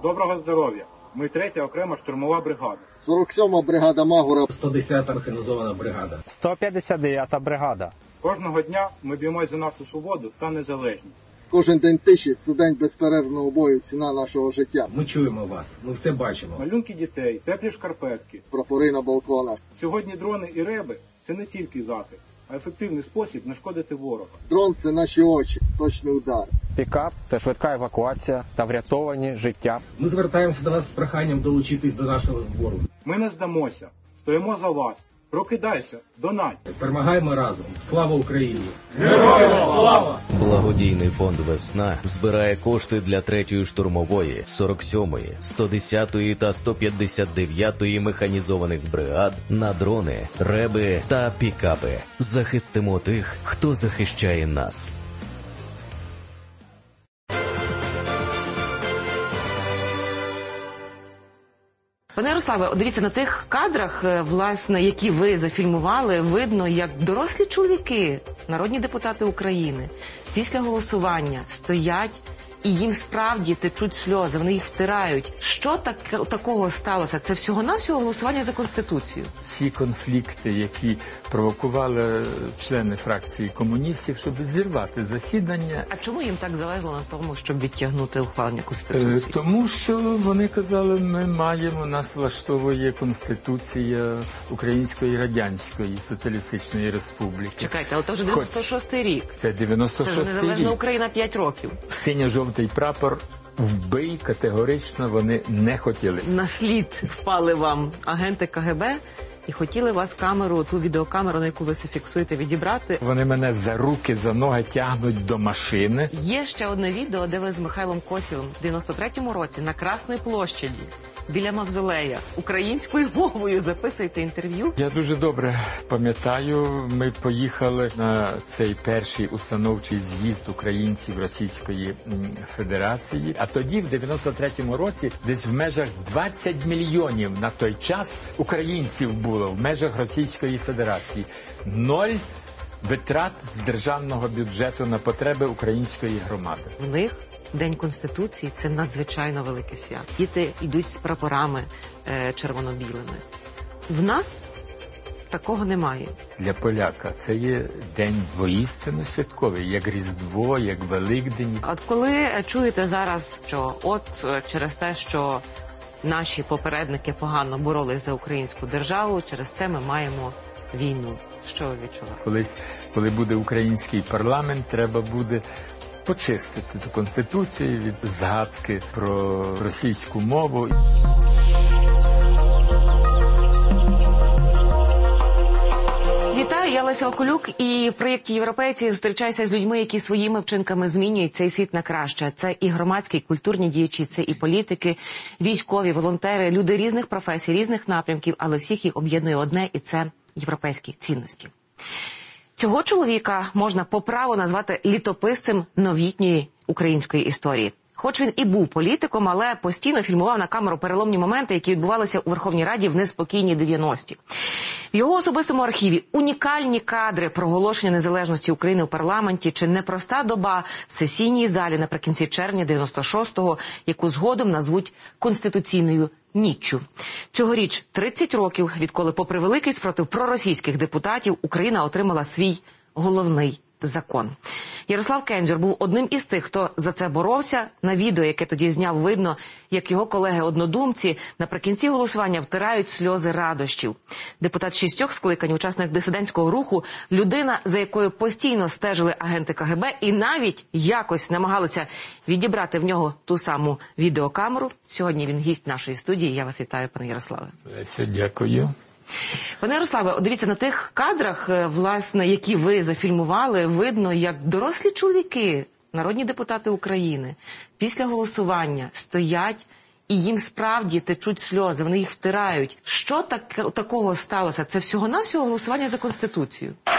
Доброго здоров'я! Ми 3-я окрема штурмова бригада. 47-ма бригада Магура. 110-та механізована бригада. 159-та бригада. Кожного дня ми б'ємось за нашу свободу та незалежність. Кожен день тиші – це день безперервного бою, ціна нашого життя. Ми чуємо вас, ми все бачимо. Малюнки дітей, теплі шкарпетки. Прапори на балконах. Сьогодні дрони і реби – це не тільки захист, а ефективний спосіб нашкодити ворога. Дрон – це наші очі, точний удар. Пікап – це швидка евакуація та врятовані життя. Ми звертаємося до вас з проханням долучитись до нашого збору. Ми не здамося, стоїмо за вас. Прокидайся, донать. Перемагаємо разом. Слава Україні! Героям слава! Благодійний фонд «Весна» збирає кошти для 3-ї штурмової, 47-ї, 110-ї та 159-ї механізованих бригад на дрони, реби та пікапи. Захистимо тих, хто захищає нас. Пане Ярославе, дивіться, на тих кадрах, власне, які ви зафільмували, видно, як дорослі чоловіки, народні депутати України, після голосування стоять і їм справді течуть сльози, вони їх втирають. Що такого сталося? Це всього-навсього голосування за Конституцію? Ці конфлікти, які провокували члени фракції комуністів, щоб зірвати засідання. А чому їм так залежало на тому, щоб відтягнути ухвалення Конституції? Тому що вони казали, нас влаштовує Конституція Української Радянської Соціалістичної Республіки. Чекайте, але це вже 96-й рік. Це 96-й рік. Це вже незалежна Україна 5 років. Синьо-жовтий прапор вбий категорично вони не хотіли. На слід впали вам агенти КГБ і хотіли вас ту відеокамеру, на яку ви це фіксуєте, відібрати. Вони мене за руки, за ноги тягнуть до машини. Є ще одне відео, де ви з Михайлом Косєвим в 93-му році на Красній площаді біля Мавзолея українською мовою записуєте інтерв'ю. Я дуже добре пам'ятаю, ми поїхали на цей перший установчий з'їзд українців Російської Федерації. А тоді, в 93-му році, десь в межах 20 мільйонів на той час українців було в межах Російської Федерації. 0 витрат з державного бюджету на потреби української громади. В них День Конституції – це надзвичайно велике свято. Діти йдуть з прапорами червоно-білими. В нас такого немає. Для поляка це є день воістину святковий, як Різдво, як Великдень. От коли чуєте зараз, що через те, що наші попередники погано боролись за українську державу, через це ми маємо війну. Що ви відчуваєте? Колись, коли буде український парламент, треба буде почистити ту Конституцію від згадки про російську мову. Вітаю, я Леся Околюк, і в проєкті «Європейці» зустрічаюся з людьми, які своїми вчинками змінюють цей світ на краще. Це і громадські, і культурні діячі, це і політики, військові, волонтери, люди різних професій, різних напрямків, але всіх їх об'єднує одне, і це європейські цінності. Цього чоловіка можна по праву назвати літописцем новітньої української історії. Хоч він і був політиком, але постійно фільмував на камеру переломні моменти, які відбувалися у Верховній Раді в неспокійні 90-ті. В його особистому архіві унікальні кадри проголошення незалежності України у парламенті чи непроста доба в сесійній залі наприкінці червня 96-го, яку згодом назвуть Конституційною ніччю. Цьогоріч 30 років, відколи, попри великий спротив проросійських депутатів, Україна отримала свій головний закон. Ярослав Кензюр був одним із тих, хто за це боровся. На відео, яке тоді зняв, видно, як його колеги-однодумці наприкінці голосування втирають сльози радощів. Депутат 6 скликань, учасник дисидентського руху, людина, за якою постійно стежили агенти КГБ і навіть якось намагалися відібрати в нього ту саму відеокамеру. Сьогодні він гість нашої студії. Я вас вітаю, пане Ярославе. Дякую. Пане Ярославе, дивіться, на тих кадрах, власне, які ви зафільмували, видно, як дорослі чоловіки, народні депутати України, після голосування стоять і їм справді течуть сльози, вони їх втирають. Що такого сталося? Це всього-навсього голосування за Конституцію?